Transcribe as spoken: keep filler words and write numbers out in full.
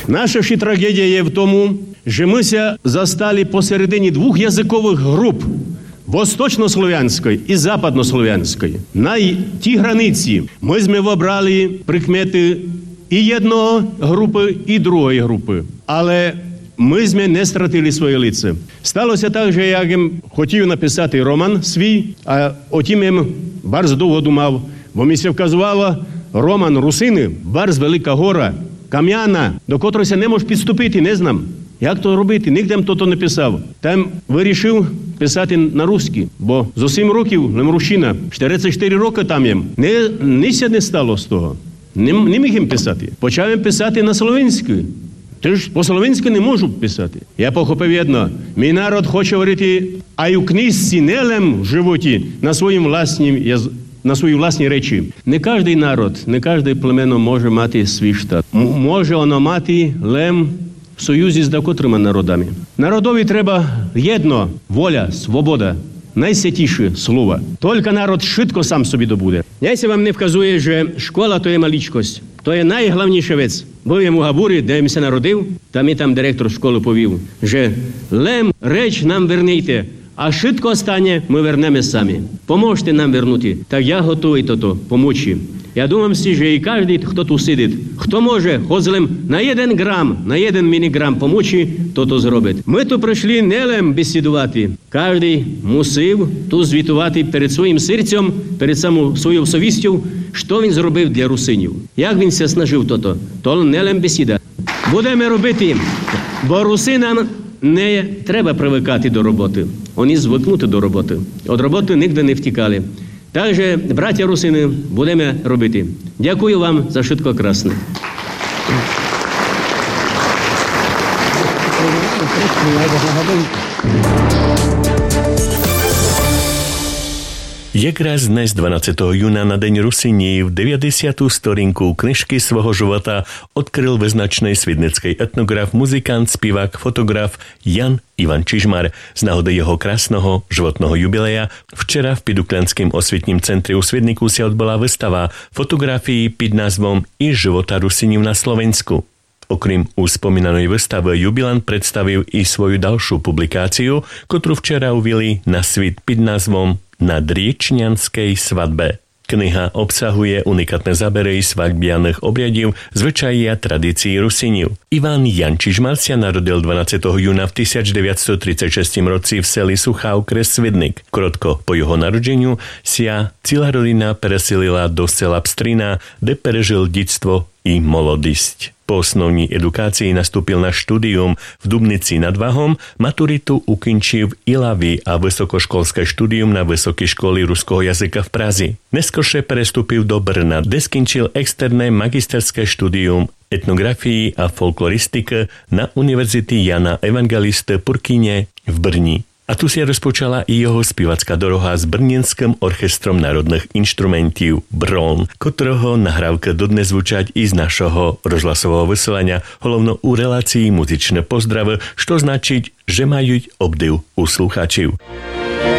Наша ж трагедія є в тому, що ми застали посередині двох язикових груп – восточнослов'янської і западнослов'янської. На тій границі ми з ми обрали прикмети і одного групи, і другої групи. Але ми з ми не стратили своє лице. Сталося так, що я хотів написати роман свій, а отім я дуже довго думав, бо мені се вказувало роман «Русини», дуже велика гора, кам'яна, до котрої не можеш підступити, не знам. Як то робити? Нігде то не писав. Там вирішив писати на русський, бо з сім років Лемрущина, чотирдесят чотири роки там їм. Не, ніся не стало з того. Не, не міг їм писати. Почав їм писати на словенській. Ти ж по-словенськи не можу писати. Я похопив одно. Мій народ хоче говорити, а й у книжці нелем в животі на своїм власнім язику. На свої власні речі. Не кожен народ, не кожне племено може мати свій штат. М- може воно мати лем в союзі з декотрими народами. Народові треба єдно, воля, свобода, найсвятіше слово. Тільки народ швидко сам собі добуде. Я вам не вказує, що школа – то є малічкость. То є найголовніша вець. Був я в Мугабурі, де я народив, там і там директор школи повів, що лем, реч нам вернійте, а швидко останнє ми вернемо самі. Поможете нам вернути. Так я готовий то-то, помочі. Я думаю, що і кожен, хто тут сидить, хто може, хозлем на один грам, на один міліграм помочі, то то зробить. Ми тут прийшли не лем бесідувати. Кожен мусив тут звітувати перед своїм серцем, перед самою своєю совістю, що він зробив для русинів. Як він се снажив то-то. То не лем бесіда. Будемо робити, бо русинам не треба привикати до роботи. Вони звикнути до роботи. Від роботи ніде не втікали. Так же, браття русини, будемо робити. Дякую вам за швидко красне. Якраз dnes dvanadsiateho júna na Deň Rusini v deväťdesiatu storinku knižky svojho života odkryl ve značnej svidnickej etnograf, muzikant, spivák, fotograf Jan Ivan Čižmar z náhody jeho krásneho životného jubileja. Včera v Piduklenském osvětním centri u Svidniku sa odbola vystava fotografií pod názvom I života Rusinív na Slovensku. Okrem uspomínanej výstavy jubilant predstavil i svoju dalšiu publikáciu, ktorú včera uvili na svit pod názvom Na Driečňanskej svadbe. Kniha obsahuje unikátne zábery svadbianych obriadів, zvyčají a tradícií Rusiniv. Ivan Jan Čižmar sa narodil dvanadsiateho júna v tisícdeväťstotridsaťšesť roci v seli Suchá okres Svidnik. Krotko po jeho narodeniu sa celá rodina preselila do sela Pstrina, kde prežil detstvo i molodosť. Po osnovní edukácii nastúpil na štúdium v Dubnici nad Váhom, maturitu ukončil v Ilavi a vysokoškolské štúdium na Vysokej školy ruského jazyka v Praze. Neskôršie prestúpil do Brna, kde skončil externé magisterské štúdium etnografii a folkloristiky na Univerzity Jana Evangelista Purkyně v Brni. A tu sa rozpočala i jeho spivacká doroha s Brněnským orchestrom národných inštrumentів Bron, ktorého nahrávka dodnes zvučať i z našeho rozhlasového vysielania, hlavno u relácií muzičné pozdravy, što značiť, že majú obdiv u slúchačov.